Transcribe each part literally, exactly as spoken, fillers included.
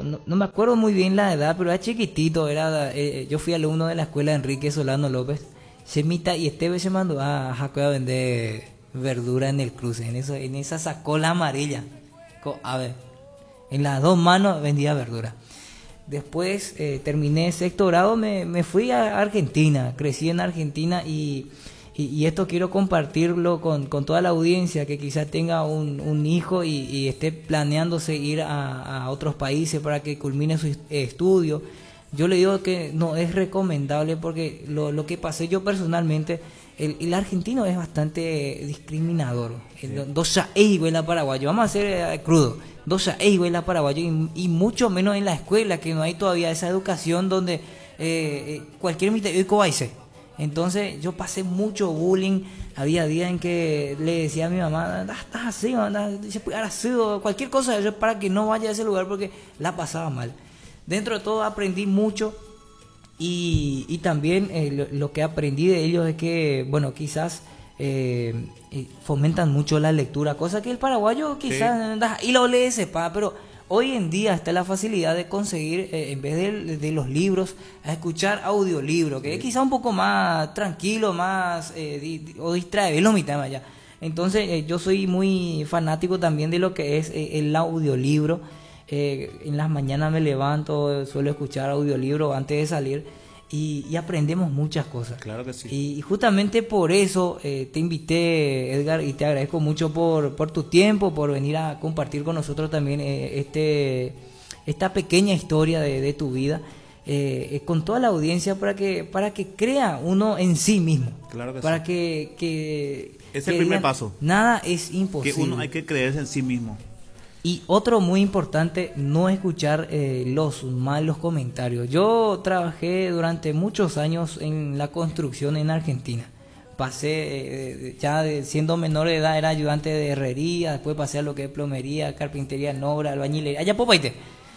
no, no me acuerdo muy bien la edad, pero era chiquitito, era eh, yo fui alumno de la escuela de Enrique Solano López, Semita, y Esteve se mandó a Jacob a vender verdura en el cruce, en, eso, en esa sacola amarilla, a ver, en las dos manos vendía verdura. Después eh, terminé sexto grado, me, me fui a Argentina, crecí en Argentina y, y, y esto quiero compartirlo con, con toda la audiencia que quizás tenga un, un hijo y, y esté planeándose ir a, a otros países para que culmine su estudio. Yo le digo que no es recomendable porque lo, lo que pasé yo personalmente, el, el argentino es bastante discriminador. Sí. Dosa es igual a paraguayo, vamos a hacer eh, crudo. Dosa es igual a paraguayo y, y mucho menos en la escuela, que no hay todavía esa educación donde eh, eh, cualquier misterio cobaise. Entonces yo pasé mucho bullying. Había días en que le decía a mi mamá, estás así, así, cualquier cosa para que no vaya a ese lugar porque la pasaba mal. Dentro de todo aprendí mucho y, y también eh, lo, lo que aprendí de ellos es que, bueno, quizás eh, fomentan mucho la lectura, cosa que el paraguayo quizás, sí. Y lo lee, sepa, pero hoy en día está la facilidad de conseguir, eh, en vez de, de los libros, a escuchar audiolibro, que sí. Es quizás un poco más tranquilo, más, eh, di, o distrae, lo mitad allá. Entonces eh, yo soy muy fanático también de lo que es eh, el audiolibro. Eh, en las mañanas me levanto, suelo escuchar audiolibro antes de salir y, y aprendemos muchas cosas. Claro que sí. Y, y justamente por eso eh, te invité, Edgar, y te agradezco mucho por, por tu tiempo, por venir a compartir con nosotros también eh, este esta pequeña historia de, de tu vida eh, eh, con toda la audiencia para que para que crea uno en sí mismo. Claro que para sí. que, que es que el primer digan, paso. Nada es imposible. Que uno hay que creerse en sí mismo. Y otro muy importante, no escuchar eh, los malos comentarios. Yo trabajé durante muchos años en la construcción en Argentina. Pasé, eh, ya de, siendo menor de edad, era ayudante de herrería, después pasé a lo que es plomería, carpintería, nobra, albañilería, allá popaite.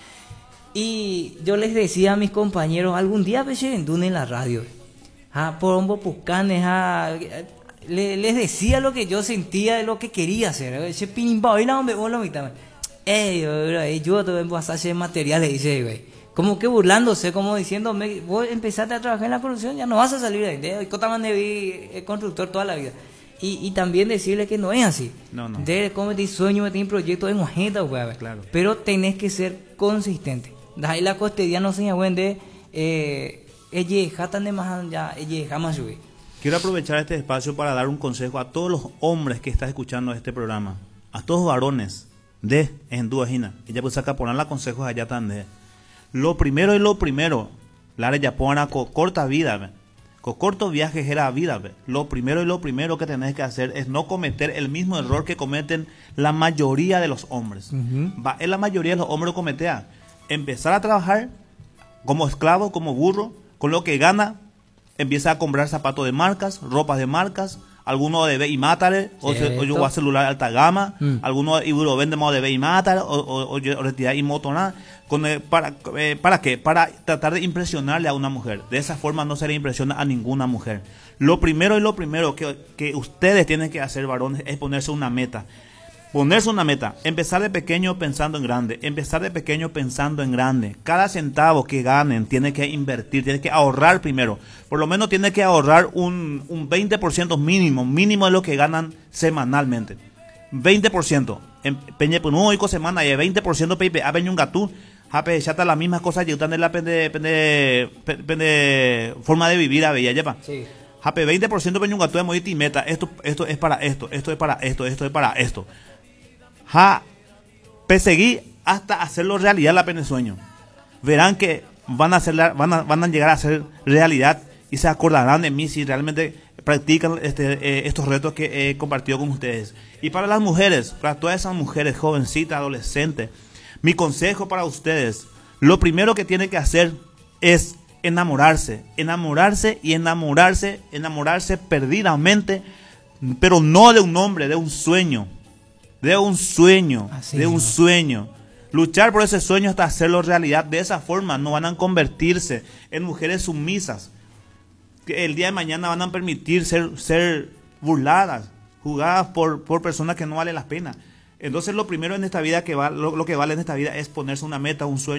Y yo les decía a mis compañeros, algún día vendún en la radio. Ah, por un pucanes, ah, le, les decía lo que yo sentía, de lo que quería hacer. Ese pinimba, y la hombre, vos lo mitad. Ey, yo te voy a hacer materiales, dice, güey. Como que burlándose, como diciendo, vos empezaste a trabajar en la producción, ya no vas a salir de ahí. Cotaman de vi constructor toda la vida. Y, y también decirle que no es así. No, no. De cómo te sueño, me tiene proyecto de mojeta, güey. Claro. Pero tenés que ser consistente. Ahí la cotidiana se llama de, eh, ella jatan de más ya, ella jamás sube. Quiero aprovechar este espacio para dar un consejo a todos los hombres que están escuchando este programa, a todos los varones. De en Duajina, ella pues saca poner los consejos allá también. Lo primero y lo primero, la ya pone con corta vida, con cortos viajes era vida. Lo primero y lo primero que tenés que hacer es no cometer el mismo error que cometen la mayoría de los hombres. Uh-huh. Va, en la mayoría de los hombres cometea empezar a trabajar como esclavo, como burro, con lo que gana, empieza a comprar zapatos de marcas, ropas de marcas. Algunos de y mátale, o, se, o yo a celular alta gama, mm. algunos y lo venden más de y mátale, o, o, o retirar y moto nada. Con, eh, para, eh, ¿Para qué? Para tratar de impresionarle a una mujer. De esa forma no se le impresiona a ninguna mujer. Lo primero y lo primero que, que ustedes tienen que hacer, varones, es ponerse una meta. Ponerse una meta, empezar de pequeño pensando en grande, empezar de pequeño pensando en grande. Cada centavo que ganen tiene que invertir, tiene que ahorrar primero. Por lo menos tiene que ahorrar un, un veinte por ciento mínimo, mínimo de lo que ganan semanalmente. veinte por ciento. Peñe por un semana y veinte por ciento pepe a un gatú. Jape, ya está la misma cosa, ya están en la pende, pende, pende, forma de vivir a bella, yepa. Sí. Jape, veinte por ciento peña un gatú de moiti meta. Esto, esto es para esto, esto es para esto, esto es para esto. Ja, perseguí hasta hacerlo realidad la pena sueño. Verán que van a hacer van a, van a llegar a ser realidad y se acordarán de mí si realmente practican este, eh, estos retos que he compartido con ustedes. Y para las mujeres, para todas esas mujeres jovencitas, adolescentes, mi consejo para ustedes, lo primero que tienen que hacer es enamorarse, enamorarse y enamorarse, enamorarse perdidamente, pero no de un hombre, de un sueño. De un sueño, Así de un no. sueño. Luchar por ese sueño hasta hacerlo realidad. De esa forma no van a convertirse en mujeres sumisas, que el día de mañana van a permitir ser, ser burladas, jugadas por, por personas que no valen la pena. Entonces lo primero en esta vida que va, lo, lo que vale en esta vida es ponerse una meta, un sueño.